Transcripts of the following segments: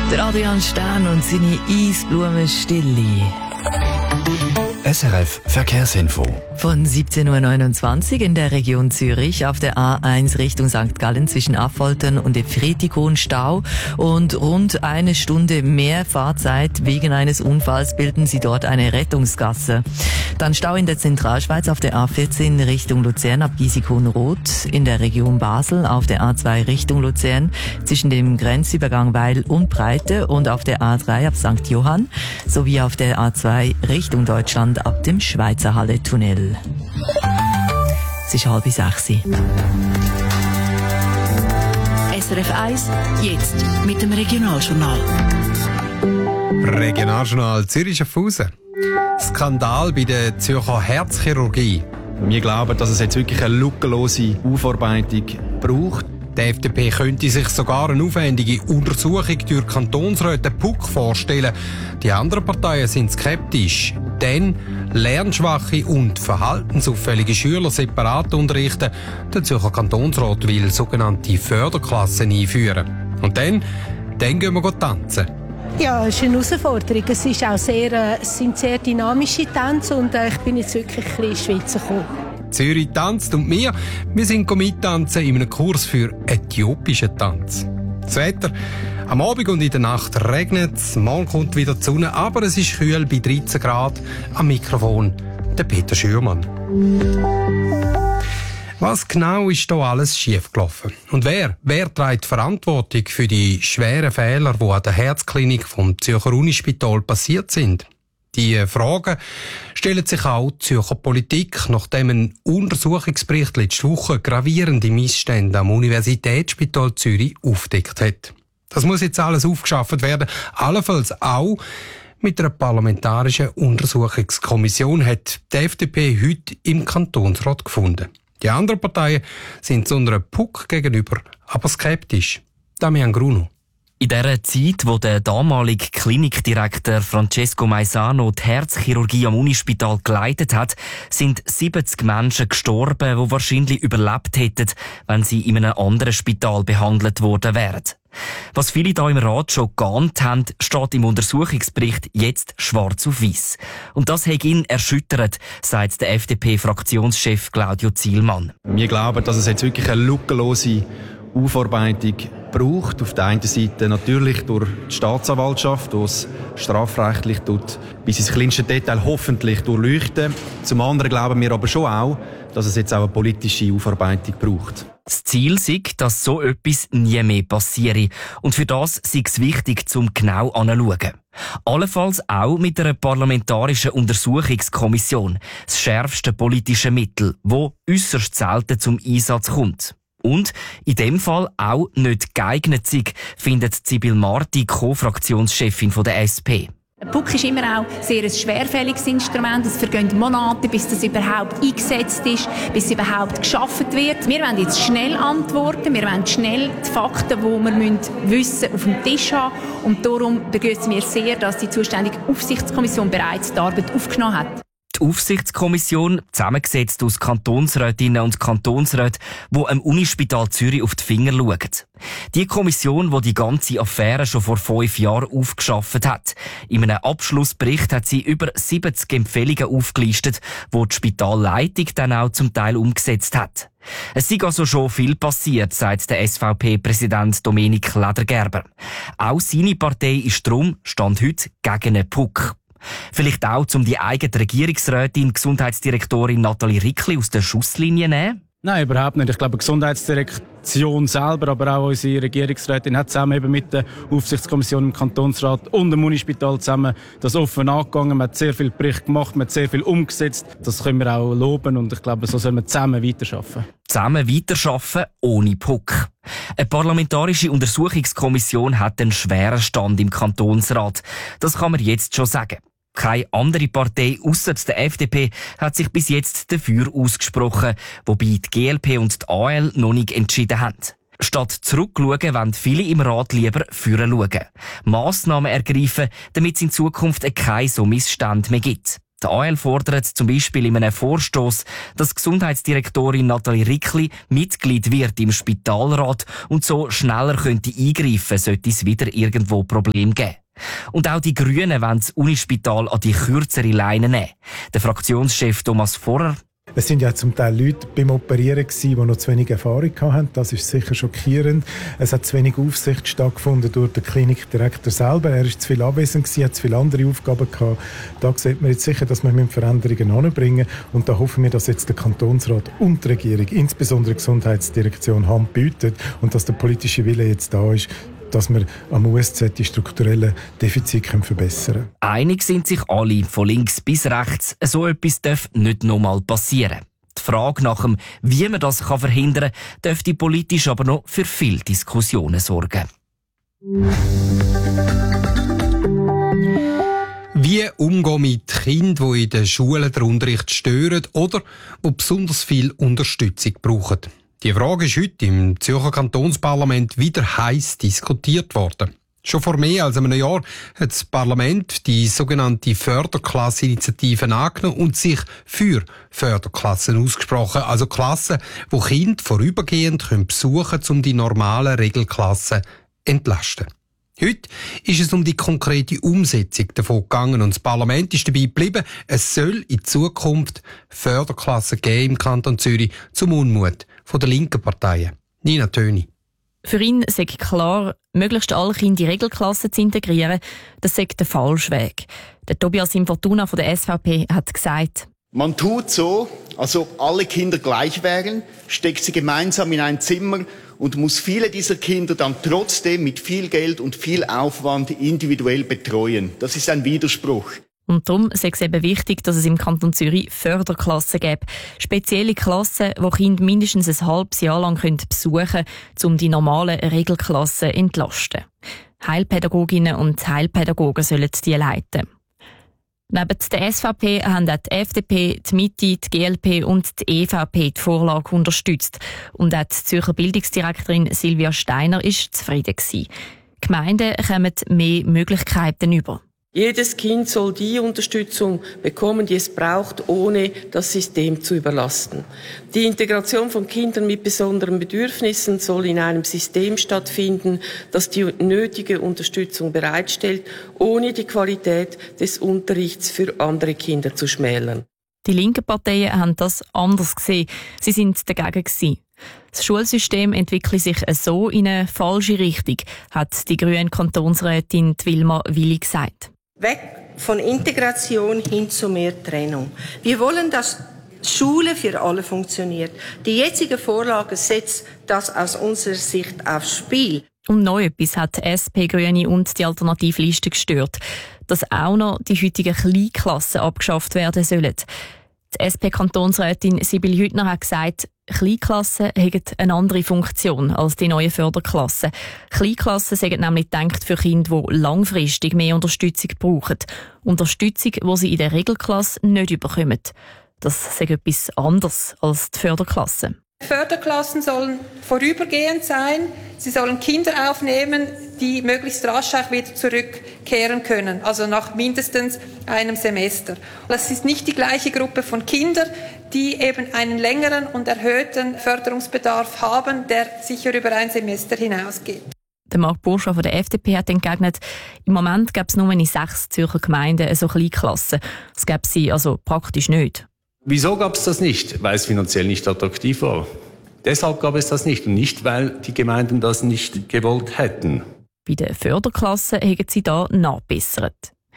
Der Adrian Stern und seine Eisblumenstille. SRF Verkehrsinfo. Von 17.29 Uhr in der Region Zürich auf der A1 Richtung St. Gallen zwischen Affoltern und Efretikon Stau und rund eine Stunde mehr Fahrzeit wegen eines Unfalls bilden sie dort eine Rettungsgasse. Dann Stau in der Zentralschweiz auf der A14 Richtung Luzern ab Gisikon-Roth, in der Region Basel auf der A2 Richtung Luzern zwischen dem Grenzübergang Weil und Breite und auf der A3 ab St. Johann sowie auf der A2 Richtung Deutschland ab dem Schweizer Halle-Tunnel. Es ist 5:30. SRF 1, jetzt mit dem Regionaljournal. Regionaljournal Zürich-Schaffhausen. Skandal bei der Zürcher Herzchirurgie. Wir glauben, dass es jetzt wirklich eine lückenlose Aufarbeitung braucht. Die FDP könnte sich sogar eine aufwendige Untersuchung durch Kantonsräte Puck vorstellen. Die anderen Parteien sind skeptisch. Denn lernschwache und verhaltensauffällige Schüler separat unterrichten. Der Zürcher Kantonsrat will sogenannte Förderklassen einführen. Und dann gehen wir tanzen. Ja, es ist eine Herausforderung. Es ist auch sind sehr dynamische Tänze und ich bin jetzt wirklich ein bisschen ins Schwitzen gekommen. Zürich tanzt und wir sind mittanzen in einem Kurs für äthiopischen Tanz. Das Wetter: am Abend und in der Nacht regnet es, morgen kommt wieder die Sonne, aber es ist kühl bei 13 Grad. Am Mikrofon der Peter Schürmann. Was genau ist da alles schiefgelaufen? Und wer trägt Verantwortung für die schweren Fehler, die an der Herzklinik vom Zürcher Unispital passiert sind? Die Fragen stellen sich auch die Zürcher Politik, nachdem ein Untersuchungsbericht letzte Woche gravierende Missstände am Universitätsspital Zürich aufdeckt hat. Das muss jetzt alles aufgeschafft werden, allenfalls auch mit einer parlamentarischen Untersuchungskommission, hat die FDP heute im Kantonsrat gefunden. Die anderen Parteien sind so einer Puck gegenüber aber skeptisch. Damian Gruno. In dieser Zeit, wo der damalige Klinikdirektor Francesco Maisano die Herzchirurgie am Unispital geleitet hat, sind 70 Menschen gestorben, die wahrscheinlich überlebt hätten, wenn sie in einem anderen Spital behandelt worden wären. Was viele hier im Rat schon geahnt haben, steht im Untersuchungsbericht jetzt schwarz auf weiss. Und das hat ihn erschüttert, sagt der FDP-Fraktionschef Claudio Zielmann. Wir glauben, dass es jetzt wirklich eine lückenlose Aufarbeitung braucht. Auf der einen Seite natürlich durch die Staatsanwaltschaft, die es strafrechtlich bis ins kleinste Detail hoffentlich durchleuchten. Zum anderen glauben wir aber schon auch, dass es jetzt auch eine politische Aufarbeitung braucht. Das Ziel ist, dass so etwas nie mehr passiere. Und für das ist es wichtig, zum genau anzuschauen. Allenfalls auch mit einer parlamentarischen Untersuchungskommission. Das schärfste politische Mittel, das äusserst selten zum Einsatz kommt. Und in dem Fall auch nicht geeignet sind, findet Sibyl Marti, Co-Fraktionschefin der SP. Ein Puck ist immer auch sehr ein schwerfälliges Instrument. Es vergehen Monate, bis das überhaupt eingesetzt ist, bis es überhaupt geschaffen wird. Wir wollen jetzt schnell antworten, wir wollen schnell die Fakten, die wir wissen, auf dem Tisch haben. Und darum begrüßen wir sehr, dass die zuständige Aufsichtskommission bereits die Arbeit aufgenommen hat. Die Aufsichtskommission, zusammengesetzt aus Kantonsrätinnen und Kantonsräten, die am Unispital Zürich auf die Finger schauen. Die Kommission, die die ganze Affäre schon vor 5 Jahren aufgeschafft hat. In einem Abschlussbericht hat sie über 70 Empfehlungen aufgelistet, die die Spitalleitung dann auch zum Teil umgesetzt hat. Es ist also schon viel passiert, sagt der SVP-Präsident Dominik Ledergerber. Auch seine Partei ist darum, stand heute, gegen einen Puck. Vielleicht auch, um die eigene Regierungsrätin, Gesundheitsdirektorin Nathalie Rickli aus der Schusslinie zu nehmen? Nein, überhaupt nicht. Ich glaube, die Gesundheitsdirektion selber, aber auch unsere Regierungsrätin hat zusammen eben mit der Aufsichtskommission im Kantonsrat und dem Unispital zusammen das offen angegangen. Man hat sehr viel Bericht gemacht, man hat sehr viel umgesetzt. Das können wir auch loben und ich glaube, so sollen wir zusammen weiterarbeiten. Zusammen weiterarbeiten ohne Puck. Eine parlamentarische Untersuchungskommission hat einen schweren Stand im Kantonsrat. Das kann man jetzt schon sagen. Keine andere Partei ausser der FDP hat sich bis jetzt dafür ausgesprochen, wobei die GLP und die AL noch nicht entschieden haben. Statt zurückschauen, wollen viele im Rat lieber führen schauen. Massnahmen ergreifen, damit es in Zukunft keine so Missstände mehr gibt. Die AL fordert zum Beispiel in einem Vorstoss, dass Gesundheitsdirektorin Nathalie Rickli Mitglied wird im Spitalrat und so schneller könnte eingreifen, sollte es wieder irgendwo Probleme geben. Und auch die Grünen wollen das Unispital an die kürzere Leine nehmen. Der Fraktionschef Thomas Vorer: Es sind ja zum Teil Leute beim Operieren gewesen, die noch zu wenig Erfahrung hatten. Das ist sicher schockierend. Es hat zu wenig Aufsicht stattgefunden durch den Klinikdirektor selber. Er ist zu viel abwesend gewesen, hat zu viele andere Aufgaben gehabt. Da sieht man jetzt sicher, dass wir Veränderungen anbringen. Und da hoffen wir, dass jetzt der Kantonsrat und die Regierung, insbesondere die Gesundheitsdirektion, Hand bietet und dass der politische Wille jetzt da ist, dass wir am USZ die strukturellen Defizite verbessern können. Einig sind sich alle, von links bis rechts, so etwas darf nicht nochmal passieren. Die Frage nach dem, wie man das verhindern kann, dürfte politisch aber noch für viele Diskussionen sorgen. Wie umgehen mit Kindern, die in den Schulen den Unterricht stören oder die besonders viel Unterstützung brauchen? Die Frage ist heute im Zürcher Kantonsparlament wieder heiß diskutiert worden. Schon vor mehr als einem Jahr hat das Parlament die sogenannte Förderklasse-Initiative angenommen und sich für Förderklassen ausgesprochen, also Klassen, wo Kinder vorübergehend besuchen können, um die normalen Regelklassen zu entlasten. Heute ist es um die konkrete Umsetzung davon gegangen und das Parlament ist dabei geblieben, es soll in Zukunft Förderklassen geben im Kanton Zürich zum Unmut von der linken Parteien. Nina Töni. Für ihn sei klar, möglichst alle Kinder in Regelklassen zu integrieren, das sei der falsche Weg. Der Tobias Fortuna von der SVP hat gesagt: Man tut so, als ob alle Kinder gleich wären, steckt sie gemeinsam in ein Zimmer und muss viele dieser Kinder dann trotzdem mit viel Geld und viel Aufwand individuell betreuen. Das ist ein Widerspruch. Und darum sei es eben wichtig, dass es im Kanton Zürich Förderklassen gibt. Spezielle Klassen, die Kinder mindestens ein halbes Jahr lang besuchen können, um die normalen Regelklassen zu entlasten. Heilpädagoginnen und Heilpädagogen sollen die leiten. Neben der SVP haben auch die FDP, die Mitte, die GLP und die EVP die Vorlage unterstützt. Und auch die Zürcher Bildungsdirektorin Silvia Steiner war zufrieden. Die Gemeinden kommen mehr Möglichkeiten über. Jedes Kind soll die Unterstützung bekommen, die es braucht, ohne das System zu überlasten. Die Integration von Kindern mit besonderen Bedürfnissen soll in einem System stattfinden, das die nötige Unterstützung bereitstellt, ohne die Qualität des Unterrichts für andere Kinder zu schmälern. Die linken Parteien haben das anders gesehen. Sie sind dagegen gewesen. Das Schulsystem entwickle sich so in eine falsche Richtung, hat die grüne Kantonsrätin Wilma Willi gesagt. Weg von Integration hin zu mehr Trennung. Wir wollen, dass Schule für alle funktioniert. Die jetzige Vorlage setzt das aus unserer Sicht aufs Spiel. Und noch etwas hat SP, Grüne und die Alternativliste gestört, dass auch noch die heutigen Kleinklassen abgeschafft werden sollen. Die SP-Kantonsrätin Sibylle Hüttner hat gesagt, Kleinklassen haben eine andere Funktion als die neuen Förderklassen. Kleinklassen sind nämlich gedacht für Kinder, die langfristig mehr Unterstützung brauchen. Unterstützung, die sie in der Regelklasse nicht bekommen. Das ist etwas anderes als die Förderklassen. Förderklassen sollen vorübergehend sein. Sie sollen Kinder aufnehmen, die möglichst rasch auch wieder zurückkehren können, also nach mindestens einem Semester. Es ist nicht die gleiche Gruppe von Kindern, die eben einen längeren und erhöhten Förderungsbedarf haben, der sicher über ein Semester hinausgeht. Der Marc Burscha von der FDP hat entgegnet, im Moment gäbe es nur in 6 Zürcher Gemeinden so Kleinklassen. Das gäbe sie also praktisch nicht. Wieso gab es das nicht? Weil es finanziell nicht attraktiv war. Deshalb gab es das nicht und nicht, weil die Gemeinden das nicht gewollt hätten. Bei den Förderklassen haben sie da nachbessert.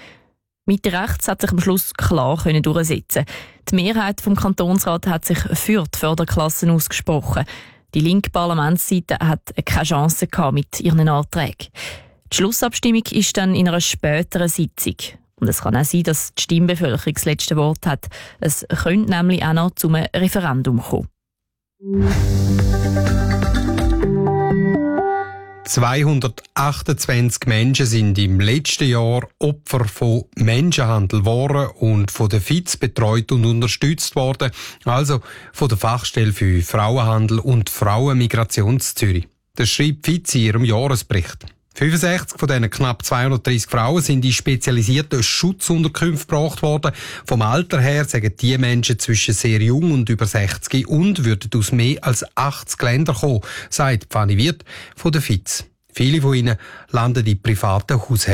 Mitte rechts hat sich am Schluss klar durchsetzen. Die Mehrheit vom Kantonsrat hat sich für die Förderklassen ausgesprochen. Die linke Parlamentsseite hat keine Chance gehabt mit ihren Anträgen. Die Schlussabstimmung ist dann in einer späteren Sitzung. Und es kann auch sein, dass die Stimmbevölkerung das letzte Wort hat. Es könnte nämlich auch noch zu einem Referendum kommen. 228 Menschen sind im letzten Jahr Opfer von Menschenhandel geworden und von der FIZ betreut und unterstützt worden, also von der Fachstelle für Frauenhandel und Frauenmigration in Zürich. Das schreibt FIZ in ihrem Jahresbericht. 65 von diesen knapp 230 Frauen sind in spezialisierten Schutzunterkünfte gebracht worden. Vom Alter her sagen die Menschen zwischen sehr jung und über 60 und würden aus mehr als 80 Ländern kommen, sagt Fanny Wirth von der FIZ. Viele von ihnen landen in privaten Haushalten.